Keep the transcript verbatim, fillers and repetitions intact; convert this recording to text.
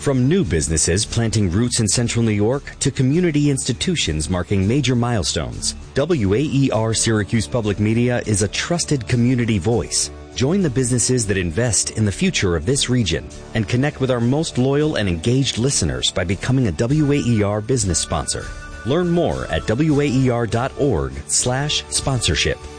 From new businesses planting roots in Central New York to community institutions marking major milestones, W A E R Syracuse Public Media is a trusted community voice. Join the businesses that invest in the future of this region and connect with our most loyal and engaged listeners by becoming a W A E R business sponsor. Learn more at W A E R dot org slash sponsorship.